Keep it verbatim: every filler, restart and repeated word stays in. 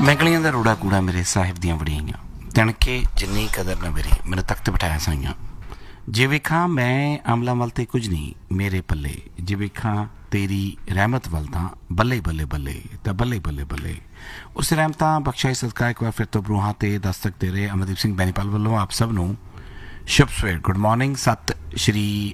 ਮੈਂਗਲੀਆਂ ਦਾ ਰੋੜਾ ਕੂੜਾ ਮੇਰੇ ਸਾਹਿਬ ਦੀਆਂ ਵੜੀਆਂ ਤਣਕੇ ਜਿੰਨੀ ਕਦਰ ਨਾ ਮੇਰੀ ਮੈਨੂੰ ਤਖਤ ਬਿਠਾਇਆ ਸਾਈਆਂ ਜੇ ਵੇਖਾਂ ਮੈਂ ਅਮਲਾ ਵੱਲ ਤੇ ਕੁਝ ਨਹੀਂ ਮੇਰੇ ਪੱਲੇ ਜੇ ਵੇਖਾਂ ਤੇਰੀ ਰਹਿਮਤ ਵੱਲ ਤਾਂ ਬੱਲੇ ਬੱਲੇ ਬੱਲੇ ਤਾਂ ਬੱਲੇ ਬੱਲੇ ਬੱਲੇ ਉਸ ਰਹਿਮਤਾਂ ਬਖਸ਼ਾਈ ਸਦਕਾ ਇੱਕ ਵਾਰ ਫਿਰ ਤੋਂ ਬਰੂਹਾਂ ਤੇ ਦਸਤਕ ਦੇ ਰਹੇ ਅਮਰਦੀਪ ਸਿੰਘ ਬੈਨੀਪਾਲ ਵੱਲੋਂ ਆਪ ਸਭ ਨੂੰ ਸ਼ੁਭ ਸਵੇਰ ਗੁੱਡ ਮਾਰਨਿੰਗ ਸਤਿ ਸ਼੍ਰੀ